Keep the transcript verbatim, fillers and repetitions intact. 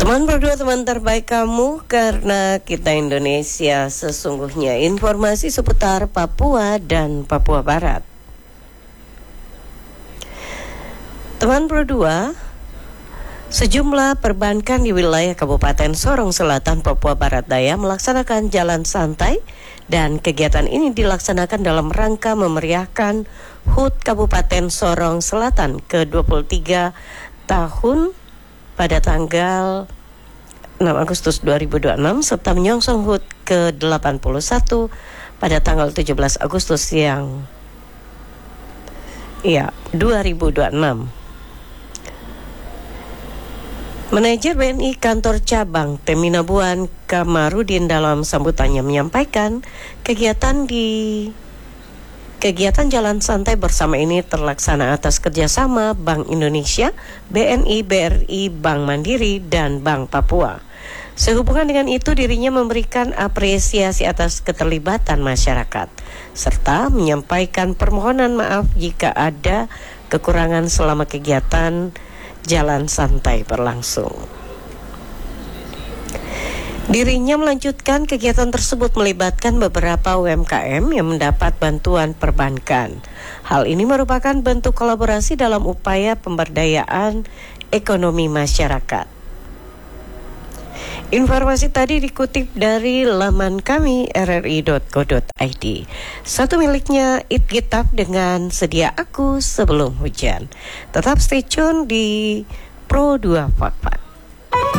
Teman berdua, teman terbaik kamu, karena kita Indonesia sesungguhnya. Informasi seputar Papua dan Papua Barat. Teman berdua, sejumlah perbankan di wilayah Kabupaten Sorong Selatan, Papua Barat Daya melaksanakan jalan santai, dan kegiatan ini dilaksanakan dalam rangka memeriahkan H U T Kabupaten Sorong Selatan ke dua puluh tiga tahun pada tanggal enam Agustus dua ribu dua puluh enam serta menyongsong H U T ke delapan puluh satu pada tanggal tujuh belas Agustus yang ya dua ribu dua puluh enam. Manajer B N I Kantor Cabang Teminabuan Kamarudin dalam sambutannya menyampaikan kegiatan di Kegiatan jalan santai bersama ini terlaksana atas kerjasama Bank Indonesia, B N I, B R I, Bank Mandiri, dan Bank Papua. Sehubungan dengan itu, dirinya memberikan apresiasi atas keterlibatan masyarakat, serta menyampaikan permohonan maaf jika ada kekurangan selama kegiatan jalan santai berlangsung. Dirinya melanjutkan kegiatan tersebut melibatkan beberapa U M K M yang mendapat bantuan perbankan. Hal ini merupakan bentuk kolaborasi dalam upaya pemberdayaan ekonomi masyarakat. Informasi tadi dikutip dari laman kami r r i dot co dot i d. Satu miliknya Itkitab dengan Sedia Aku Sebelum Hujan. Tetap stay tune di Pro dua Fakfak.